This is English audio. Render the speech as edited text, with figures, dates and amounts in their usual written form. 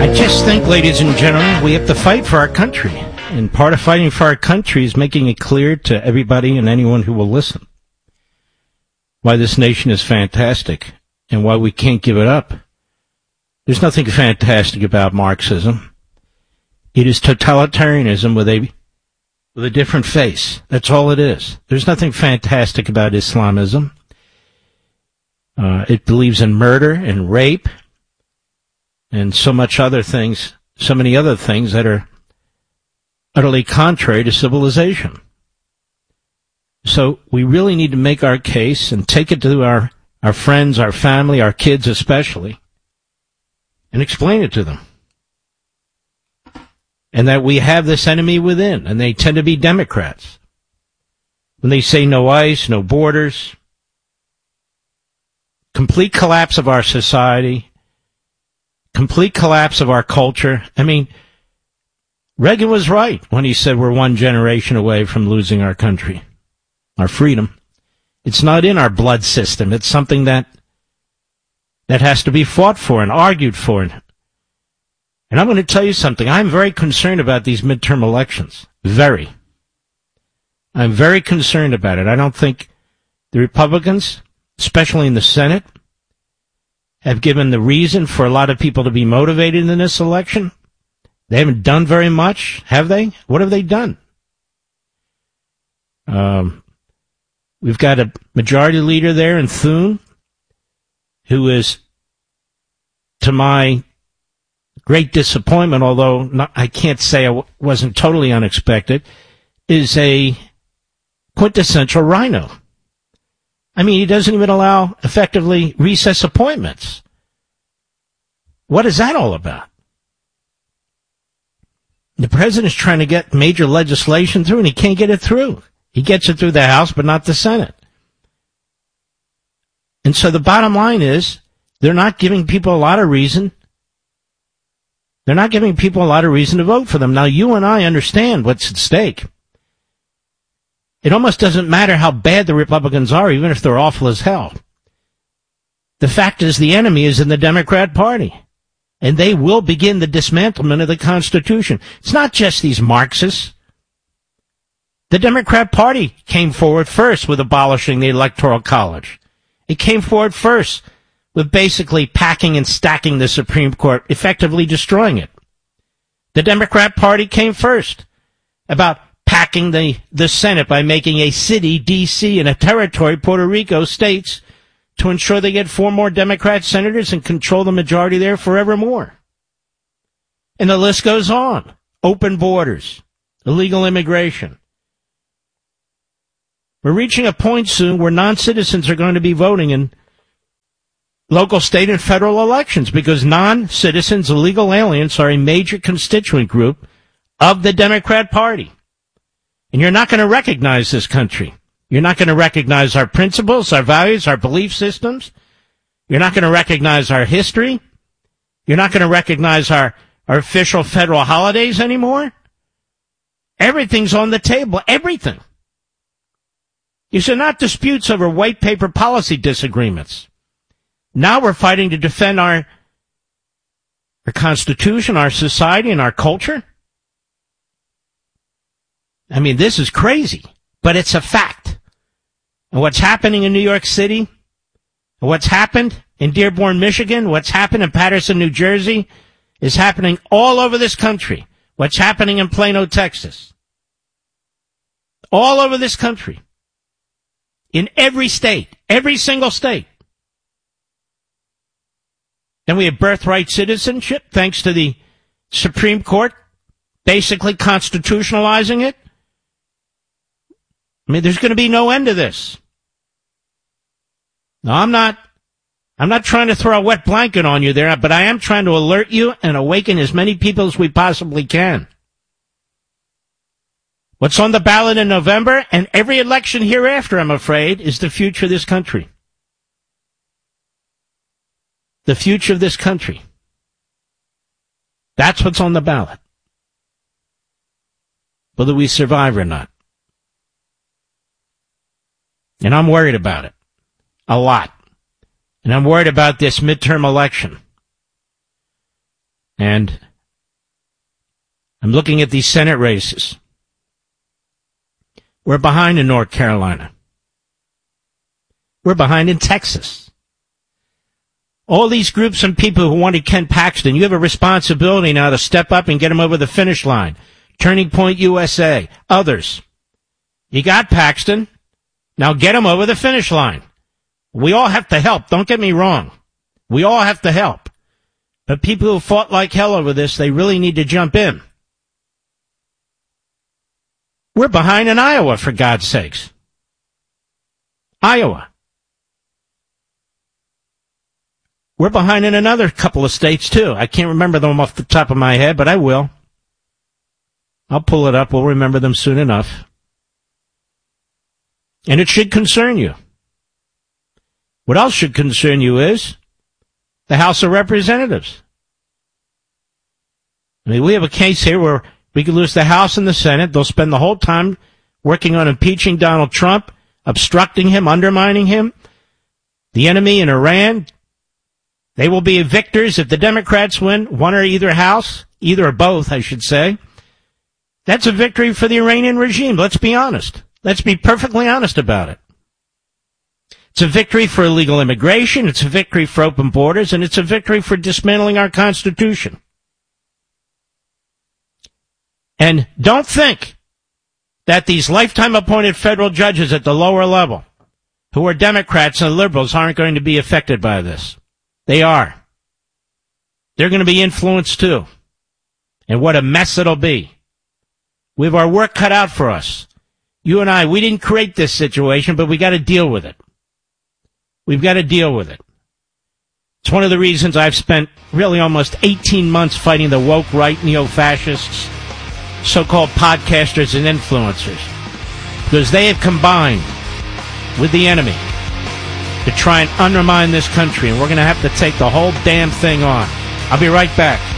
I just think, ladies and gentlemen, we have to fight for our country. And part of fighting for our country is making it clear to everybody and anyone who will listen why this nation is fantastic and why we can't give it up. There's nothing fantastic about Marxism. It is totalitarianism with a different face. That's all it is. There's nothing fantastic about Islamism. It believes in murder and rape and so many other things that are utterly contrary to civilization. So we really need to make our case and take it to our friends, our family, our kids especially, and explain it to them. And that we have this enemy within, and they tend to be Democrats. When they say no ICE, no borders, complete collapse of our society, complete collapse of our culture. I mean, Reagan was right when he said we're one generation away from losing our country, our freedom. It's not in our blood system. It's something that has to be fought for and argued for. And I'm going to tell you something. I'm very concerned about these midterm elections. Very. I'm very concerned about it. I don't think the Republicans, especially in the Senate, have given the reason for a lot of people to be motivated in this election. They haven't done very much, have they? What have they done? We've got a majority leader there in Thune who is, to my great disappointment, although I can't say it wasn't totally unexpected, is a quintessential rhino. I mean, he doesn't even allow effectively recess appointments. What is that all about? The president's trying to get major legislation through, and he can't get it through. He gets it through the House, but not the Senate. And so the bottom line is, they're not giving people a lot of reason. They're not giving people a lot of reason to vote for them. Now, you and I understand what's at stake. It almost doesn't matter how bad the Republicans are, even if they're awful as hell. The fact is the enemy is in the Democrat Party, and they will begin the dismantlement of the Constitution. It's not just these Marxists. The Democrat Party came forward first with abolishing the Electoral College. It came forward first with basically packing and stacking the Supreme Court, effectively destroying it. The Democrat Party came first about packing the Senate by making a city, D.C., and a territory, Puerto Rico, states, to ensure they get 4 more Democrat senators and control the majority there forevermore. And the list goes on. Open borders, illegal immigration. We're reaching a point soon where non-citizens are going to be voting in local, state, and federal elections because non-citizens, illegal aliens, are a major constituent group of the Democrat Party. And you're not going to recognize this country. You're not going to recognize our principles, our values, our belief systems. You're not going to recognize our history. You're not going to recognize our official federal holidays anymore. Everything's on the table. Everything. These are not disputes over white paper policy disagreements. Now we're fighting to defend our Constitution, our society, and our culture. I mean, this is crazy, but it's a fact. And what's happening in New York City, and what's happened in Dearborn, Michigan, what's happened in Patterson, New Jersey, is happening all over this country. What's happening in Plano, Texas. All over this country. In every state. Every single state. Then we have birthright citizenship, thanks to the Supreme Court basically constitutionalizing it. I mean, there's going to be no end to this. Now, I'm not trying to throw a wet blanket on you there, but I am trying to alert you and awaken as many people as we possibly can. What's on the ballot in November and every election hereafter, I'm afraid, is the future of this country. The future of this country. That's what's on the ballot. Whether we survive or not. And I'm worried about it. A lot. And I'm worried about this midterm election. And I'm looking at these Senate races. We're behind in North Carolina. We're behind in Texas. All these groups and people who wanted Ken Paxton, you have a responsibility now to step up and get him over the finish line. Turning Point USA, others. You got Paxton. Now get him over the finish line. We all have to help. Don't get me wrong. We all have to help. But people who fought like hell over this, they really need to jump in. We're behind in Iowa, for God's sakes. Iowa. We're behind in another couple of states, too. I can't remember them off the top of my head, but I will. I'll pull it up. We'll remember them soon enough. And it should concern you. What else should concern you is the House of Representatives. I mean, we have a case here where we could lose the House and the Senate. They'll spend the whole time working on impeaching Donald Trump, obstructing him, undermining him. The enemy in Iran, they will be victors if the Democrats win one or either house, either or both, I should say. That's a victory for the Iranian regime. Let's be honest. Let's be perfectly honest about it. It's a victory for illegal immigration. It's a victory for open borders, and it's a victory for dismantling our Constitution. And don't think that these lifetime appointed federal judges at the lower level, who are Democrats and liberals, aren't going to be affected by this. They are. They're going to be influenced too. And what a mess it'll be. We have our work cut out for us. You and I, we didn't create this situation, but we got to deal with it. We've got to deal with it. It's one of the reasons I've spent really almost 18 months fighting the woke right, neo-fascists, so-called podcasters and influencers, because they have combined with the enemy to try and undermine this country, and we're going to have to take the whole damn thing on. I'll be right back.